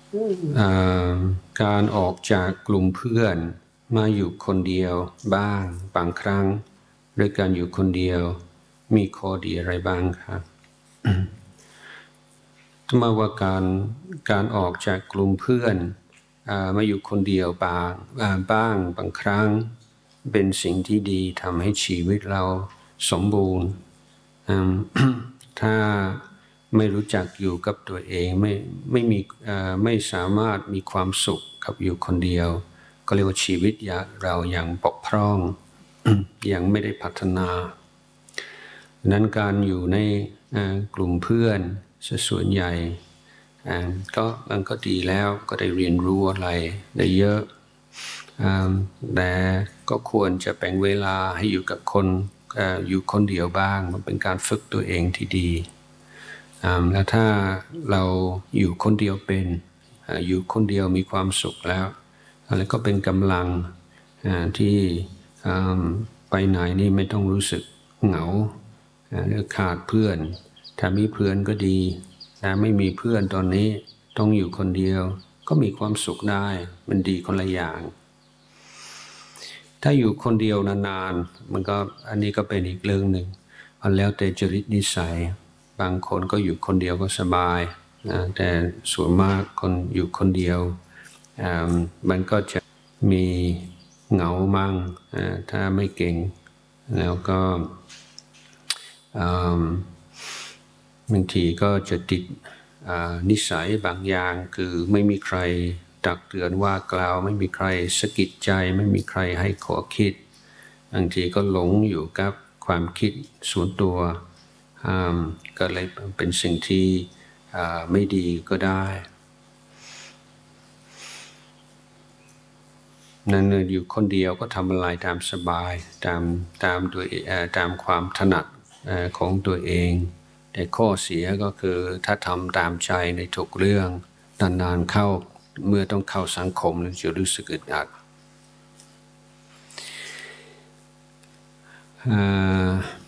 การออกจากกลุ่มเพื่อนมาอยู่คนเดียวบ้างบางครั้งด้วยการอยู่คนเดียวมีข้อดีอะไรบ้างครับมาว่าการออกจากกลุ่มเพื่อนมาอยู่คนเดียวบ้างบางครั้งเป็นสิ่งที่ดีทำให้ชีวิตเราสมบูรณ์ถ้าไม่รู้จักอยู่กับตัวเองไม่สามารถมีความสุขกับอยู่คนเดียวก็เรียกว่าชีวิตเราอย่างบกพร่อง ยังไม่ได้พัฒนานั้นการอยู่ในกลุ่มเพื่อนส่วนใหญ่มันก็ดีแล้วก็ได้เรียนรู้อะไรได้เยอะแต่ก็ควรจะแบ่งเวลาให้อยู่กับคนอยู่คนเดียวบ้างมันเป็นการฝึกตัวเองที่ดีแล้วถ้าเราอยู่คนเดียวเป็นอยู่คนเดียวมีความสุขแล้วก็เป็นกำลังที่ไปไหนนี่ไม่ต้องรู้สึกเหงาหรือขาดเพื่อนถ้ามีเพื่อนก็ดีแต่ไม่มีเพื่อนตอนนี้ต้องอยู่คนเดียวก็มีความสุขได้มันดีคนละอย่างถ้าอยู่คนเดียวนานๆมันก็อันนี้ก็เป็นอีกเรื่องหนึ่งมันแล้วแต่จริตนิสัยบางคนก็อยู่คนเดียวก็สบายแต่ส่วนมากคนอยู่คนเดียวมันก็จะมีเหงามั่งถ้าไม่เก่งแล้วก็บางทีก็จะติดนิสัยบางอย่างคือไม่มีใครตักเตือนว่ากล่าวไม่มีใครสะกิดใจไม่มีใครให้ขอคิดบางทีก็หลงอยู่กับความคิดส่วนตัวก็เลยเป็นสิ่งที่ไม่ดีก็ได้นั่นอยู่คนเดียวก็ทำอะไรตามสบายตามความถนัดของตัวเองแต่ข้อเสียก็คือถ้าทำตามใจในทุกเรื่องนานๆเข้าเมื่อต้องเข้าสังคมจะรู้สึกอึดอัด